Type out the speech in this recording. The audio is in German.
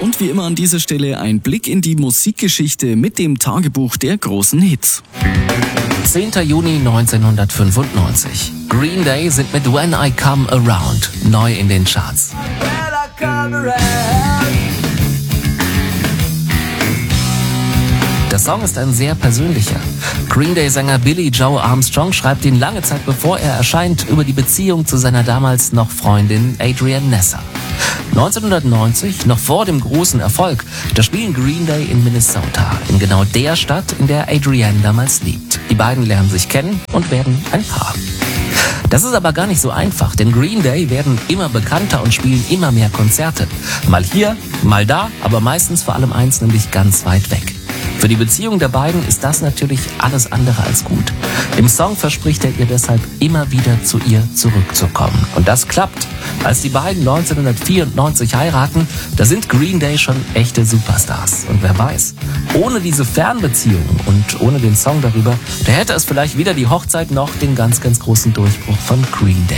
Und wie immer an dieser Stelle ein Blick in die Musikgeschichte mit dem Tagebuch der großen Hits. 10. Juni 1995. Green Day sind mit When I Come Around neu in den Charts. Der Song ist ein sehr persönlicher. Green Day-Sänger Billy Joe Armstrong schreibt ihn lange Zeit bevor er erscheint über die Beziehung zu seiner damals noch Freundin Adrienne Nessa. 1990, noch vor dem großen Erfolg, da spielen Green Day in Minnesota, in genau der Stadt, in der Adrienne damals lebt. Die beiden lernen sich kennen und werden ein Paar. Das ist aber gar nicht so einfach, denn Green Day werden immer bekannter und spielen immer mehr Konzerte. Mal hier, mal da, aber meistens vor allem eins, nämlich ganz weit weg. Für die Beziehung der beiden ist das natürlich alles andere als gut. Im Song verspricht er ihr deshalb immer wieder zu ihr zurückzukommen. Und das klappt. Als die beiden 1994 heiraten, da sind Green Day schon echte Superstars. Und wer weiß, ohne diese Fernbeziehung und ohne den Song darüber, da hätte es vielleicht weder die Hochzeit noch den ganz, ganz großen Durchbruch von Green Day.